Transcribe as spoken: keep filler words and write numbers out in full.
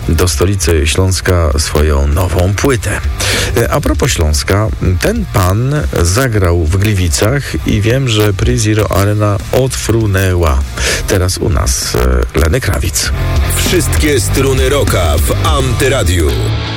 do stolicy Śląska swoją nową płytę. A propos Śląska, ten pan zagrał w Gliwicach i wiem, że PreZero Arena odfrunęła. Teraz u nas Lenny Kravitz. Wszystkie struny rocka w Antyradiu.